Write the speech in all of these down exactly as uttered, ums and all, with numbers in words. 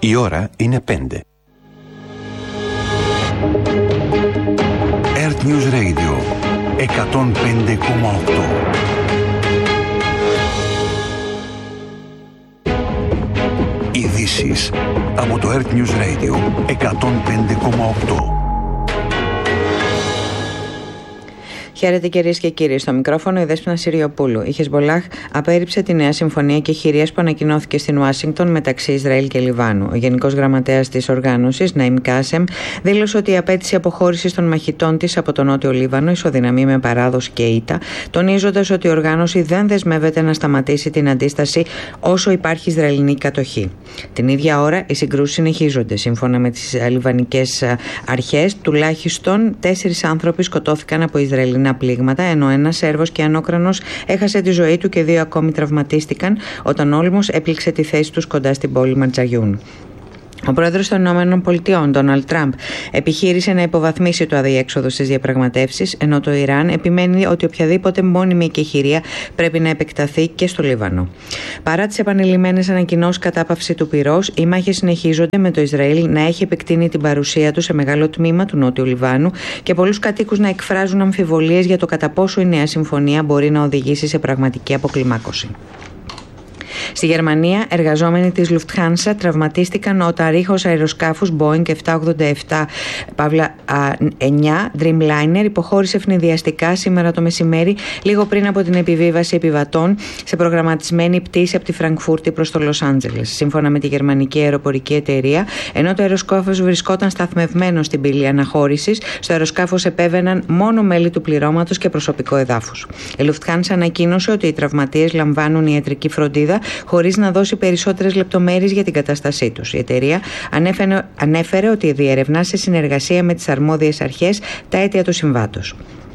Η ώρα είναι πέντε. Earth News Radio εκατόν πέντε κόμμα οκτώ. Ειδήσεις από το Earth News Radio εκατόν πέντε κόμμα οκτώ. Χαίρετε κυρίες και κύριοι. Στο μικρόφωνο η Δέσποινα Συριοπούλου. Η Χεσμπολάχ απέρριψε τη νέα συμφωνία κεχηρίας που ανακοινώθηκε στην Ουάσιγκτον μεταξύ Ισραήλ και Λιβάνου. Ο Γενικός Γραμματέας της οργάνωσης, Ναΐμ Κάσεμ, δήλωσε ότι η απέτηση αποχώρησης των μαχητών της από τον Νότιο Λίβανο ισοδυναμεί με παράδοση και ήττα, τονίζοντας ότι η οργάνωση δεν δεσμεύεται να σταματήσει την αντίσταση όσο υπάρχει Ισραηλινή κατοχή. Την ίδια ώρα, οι συγκρούσεις συνεχίζονται. Σύμφωνα με τις λιβανικές αρχές, τουλάχιστον τέσσερις άνθρωποι σκοτώθηκαν από Ισραηλινά πλήγματα, ενώ ένας Σέρβος και Ανόκρανος έχασε τη ζωή του και δύο ακόμη τραυματίστηκαν όταν όλμος έπληξε τη θέση τους κοντά στην πόλη Ματζαγιούν. Ο πρόεδρος των Ηνωμένων Πολιτειών, Ντόναλντ Τραμπ, επιχείρησε να υποβαθμίσει το αδιέξοδο στις διαπραγματεύσεις, ενώ το Ιράν επιμένει ότι οποιαδήποτε μόνιμη εκεχηρία πρέπει να επεκταθεί και στο Λίβανο. Παρά τις επανειλημμένες ανακοινώσεις κατάπαυση του πυρός, οι μάχες συνεχίζονται, με το Ισραήλ να έχει επεκτείνει την παρουσία του σε μεγάλο τμήμα του Νότιου Λιβάνου και πολλούς κατοίκους να εκφράζουν αμφιβολίες για το κατά πόσο η νέα συμφωνία μπορεί να οδηγήσει σε πραγματική αποκλιμάκωση. Στη Γερμανία, εργαζόμενοι της Lufthansa τραυματίστηκαν όταν ρήχος αεροσκάφους Boeing επτακόσια ογδόντα επτά εννιά Dreamliner υποχώρησε ευνηδιαστικά σήμερα το μεσημέρι, λίγο πριν από την επιβίβαση επιβατών σε προγραμματισμένη πτήση από τη Φραγκφούρτη προς το Λος Άντζελες. Σύμφωνα με τη γερμανική αεροπορική εταιρεία, ενώ το αεροσκάφος βρισκόταν σταθμευμένο στην πύλη αναχώρησης, στο αεροσκάφος επέβαιναν μόνο μέλη του πληρώματος και προσωπικό εδάφους. Η Lufthansa ανακοίνωσε ότι οι τραυματίες λαμβάνουν ιατρική φροντίδα, χωρίς να δώσει περισσότερες λεπτομέρειες για την κατάστασή τους. Η εταιρεία ανέφερε, ανέφερε ότι διερευνά σε συνεργασία με τις αρμόδιες αρχές τα αίτια του συμβάντος.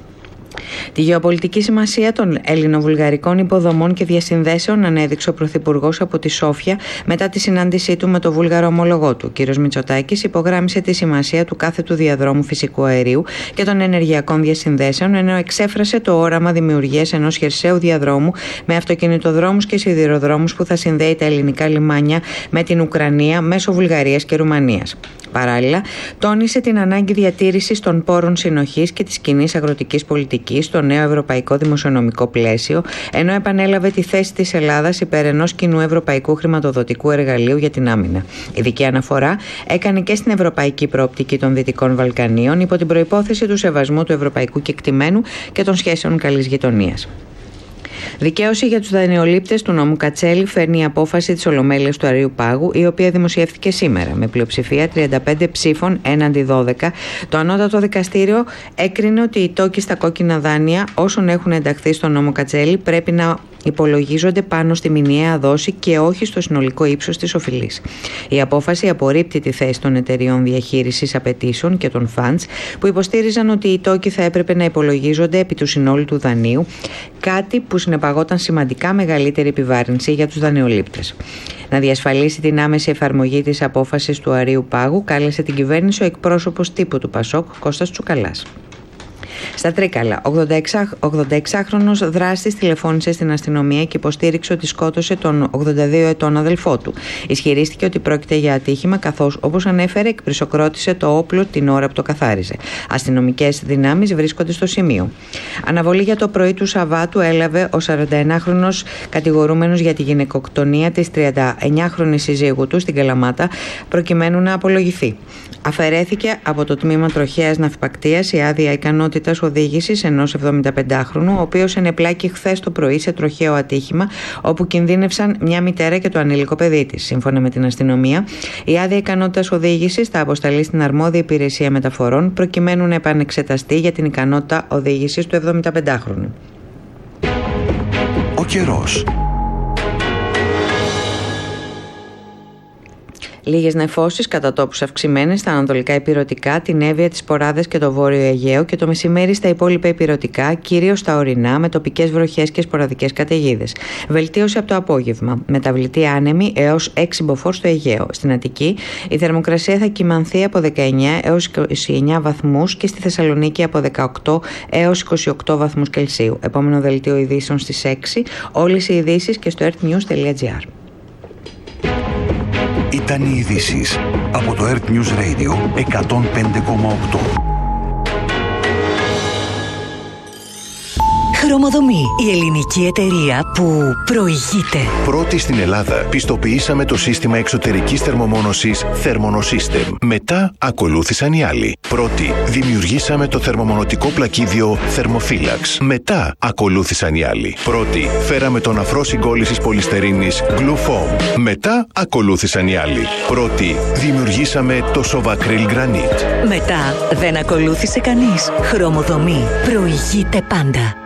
Τη γεωπολιτική σημασία των ελληνοβουλγαρικών υποδομών και διασυνδέσεων ανέδειξε ο Πρωθυπουργός από τη Σόφια μετά τη συνάντησή του με το βούλγαρο ομολογό του. Ο κ. Μητσοτάκης υπογράμμισε τη σημασία του κάθετου διαδρόμου φυσικού αερίου και των ενεργειακών διασυνδέσεων, ενώ εξέφρασε το όραμα δημιουργίας ενός χερσαίου διαδρόμου με αυτοκινητοδρόμους και σιδηροδρόμους που θα συνδέει τα ελληνικά λιμάνια με την Ουκρανία μέσω Βουλγαρίας και Ρουμανίας. Παράλληλα, τόνισε την ανάγκη διατήρησης των πόρων συνοχής και της κοινής αγροτικής πολιτικής στο νέο ευρωπαϊκό δημοσιονομικό πλαίσιο, ενώ επανέλαβε τη θέση της Ελλάδας υπέρ ενός κοινού ευρωπαϊκού χρηματοδοτικού εργαλείου για την άμυνα. Ειδική αναφορά έκανε και στην ευρωπαϊκή προοπτική των Δυτικών Βαλκανίων υπό την προϋπόθεση του σεβασμού του ευρωπαϊκού κεκτημένου και των σχέσεων καλής γειτονίας. Δικαίωση για τους δανειολήπτες του νόμου Κατσέλη φέρνει η απόφαση της Ολομέλειας του Αρείου Πάγου, η οποία δημοσιεύτηκε σήμερα. Με πλειοψηφία τριάντα πέντε ψήφων έναντι δώδεκα, το Ανώτατο Δικαστήριο έκρινε ότι οι τόκοι στα κόκκινα δάνεια όσων έχουν ενταχθεί στον νόμο Κατσέλη πρέπει να υπολογίζονται πάνω στη μηνιαία δόση και όχι στο συνολικό ύψος της οφειλής. Η απόφαση απορρίπτει τη θέση των εταιριών διαχείρισης απαιτήσεων και των funds που υποστήριζαν ότι οι τόκοι θα έπρεπε να υπολογίζονται επί του συνόλου του δανείου, κάτι που συνεπαγόταν σημαντικά μεγαλύτερη επιβάρυνση για τους δανειολήπτες. Να διασφαλίσει την άμεση εφαρμογή της απόφασης του Αρείου Πάγου, κάλεσε την κυβέρνηση ο εκπρόσωπος τύπου του Πασόκ, Κώστας Τσουκαλάς. Στα Τρίκαλα, ογδόντα εξάχρονος δράστης τηλεφώνησε στην αστυνομία και υποστήριξε ότι σκότωσε τον ογδόντα δύο ετών αδελφό του. Ισχυρίστηκε ότι πρόκειται για ατύχημα, καθώς, όπως ανέφερε, εκπρισοκρότησε το όπλο την ώρα που το καθάριζε. Αστυνομικές δυνάμεις βρίσκονται στο σημείο. Αναβολή για το πρωί του Σαββάτου έλαβε ο σαρανταενάχρονος κατηγορούμενος για τη γυναικοκτονία της τριανταεννιάχρονης συζύγου του στην Καλαμάτα, προκειμένου να απολογηθεί. Αφαιρέθηκε από το τμήμα τροχαίας ναυπακτίας η άδεια ικανότητας οδήγησης ενός εβδομηνταπεντάχρονου, ο οποίος ενεπλάκη χθες το πρωί σε τροχαίο ατύχημα, όπου κινδύνευσαν μια μητέρα και το ανήλικο παιδί της. Σύμφωνα με την αστυνομία, η άδεια ικανότητας οδήγησης θα αποσταλεί στην αρμόδια υπηρεσία μεταφορών, προκειμένου να επανεξεταστεί για την ικανότητα οδήγησης του εβδομηνταπεντάχρονου. Ο καιρός. Λίγες νεφώσεις κατά τόπους αυξημένες στα ανατολικά ηπειρωτικά, την Εύβοια, τις Ποράδες και το Βόρειο Αιγαίο και το μεσημέρι στα υπόλοιπα ηπειρωτικά, κυρίως στα ορεινά, με τοπικές βροχές και σποραδικές καταιγίδες. Βελτίωση από το απόγευμα. Μεταβλητή άνεμη έως έξι μποφόρ στο Αιγαίο. Στην Αττική η θερμοκρασία θα κυμανθεί από δεκαεννιά έως είκοσι εννιά βαθμούς και στη Θεσσαλονίκη από δεκαοκτώ έως είκοσι οκτώ βαθμούς Κελσίου. Επόμενο δελτίο ειδήσεων στις έξι. Όλες οι ειδήσεις και στο earthnews τελεία gr. ήταν οι ειδήσεις από το Earth News Radio εκατόν πέντε κόμμα οκτώ. Χρωμοδομή, η ελληνική εταιρεία που προηγείται. Πρώτη στην Ελλάδα, πιστοποιήσαμε το σύστημα εξωτερικής θερμομόνωσης Thermonosystem. Μετά ακολούθησαν οι άλλοι. Πρώτη, δημιουργήσαμε το θερμομονωτικό πλακίδιο Thermophilax. Μετά ακολούθησαν οι άλλοι. Πρώτη, φέραμε τον αφρό συγκόλλησης πολυστερίνης Glufoam. Μετά ακολούθησαν οι άλλοι. Πρώτη, δημιουργήσαμε το Sovacryl Granite. Μετά δεν ακολούθησε κανείς. Χρωμοδομή, προηγείται πάντα.